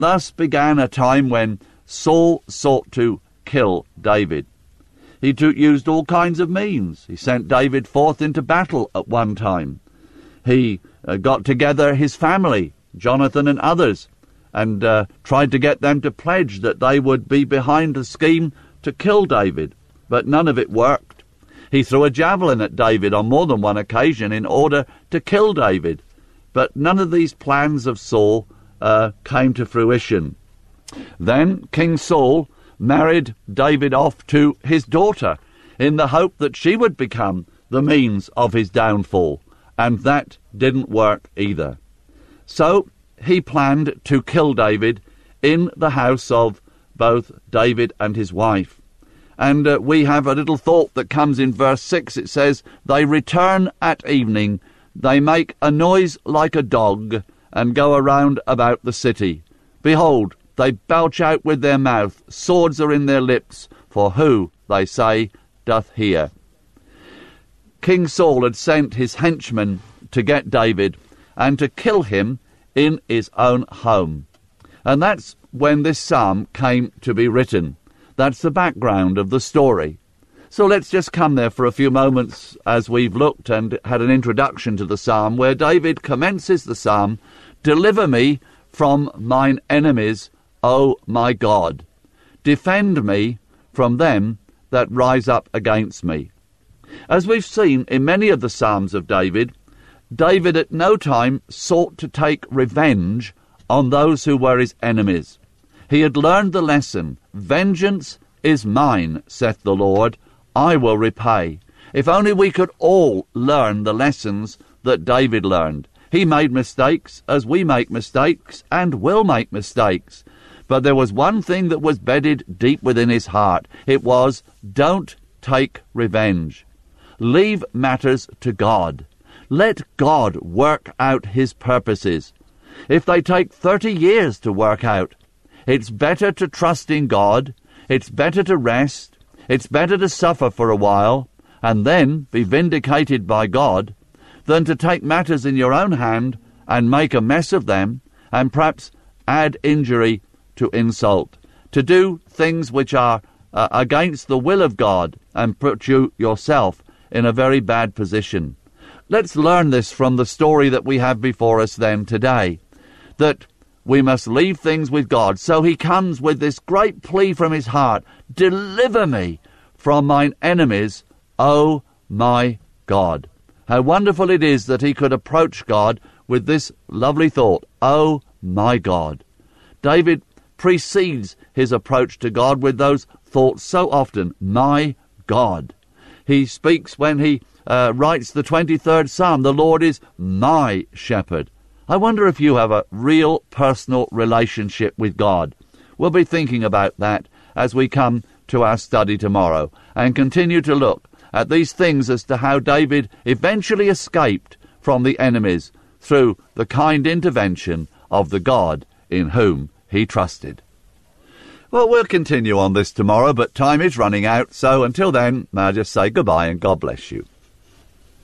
Thus began a time when Saul sought to kill David. He used all kinds of means. He sent David forth into battle at one time. He got together his family, Jonathan and others, and tried to get them to pledge that they would be behind the scheme to kill David. But none of it worked. He threw a javelin at David on more than one occasion in order to kill David. But none of these plans of Saul came to fruition. Then King Saul married David off to his daughter in the hope that she would become the means of his downfall, and that didn't work either. So he planned to kill David in the house of both David and his wife. And we have a little thought that comes in verse 6. It says, "They return at evening, they make a noise like a dog, and go around about the city. Behold, they belch out with their mouth, swords are in their lips, for who, they say, doth hear?" King Saul had sent his henchmen to get David and to kill him in his own home. And that's when this psalm came to be written. That's the background of the story. So let's just come there for a few moments as we've looked and had an introduction to the psalm, where David commences the psalm, "Deliver me from mine enemies, O my God. Defend me from them that rise up against me." As we've seen in many of the Psalms of David, David at no time sought to take revenge on those who were his enemies. He had learned the lesson, "Vengeance is mine, saith the Lord, I will repay." If only we could all learn the lessons that David learned. He made mistakes as we make mistakes and will make mistakes. But there was one thing that was bedded deep within his heart. It was, don't take revenge. Leave matters to God. Let God work out his purposes. If they take 30 years to work out, it's better to trust in God, it's better to rest, it's better to suffer for a while, and then be vindicated by God, than to take matters in your own hand and make a mess of them, and perhaps add injury to insult, to do things which are against the will of God and put you yourself in a very bad position. Let's learn this from the story that we have before us then today, that we must leave things with God. So he comes with this great plea from his heart, "Deliver me from mine enemies, O my God." How wonderful it is that he could approach God with this lovely thought, "O my God." David precedes his approach to God with those thoughts so often, "My God." He speaks when he writes the 23rd Psalm, "The Lord is my shepherd." I wonder if you have a real personal relationship with God. We'll be thinking about that as we come to our study tomorrow and continue to look at these things as to how David eventually escaped from the enemies through the kind intervention of the God in whom he trusted. Well, we'll continue on this tomorrow, but time is running out, so until then, may I just say goodbye and God bless you.